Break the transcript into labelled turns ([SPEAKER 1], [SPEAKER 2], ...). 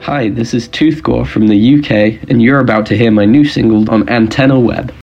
[SPEAKER 1] Hi, this is Toothgore from the UK, and you're about to hear my new single on Antenna Web.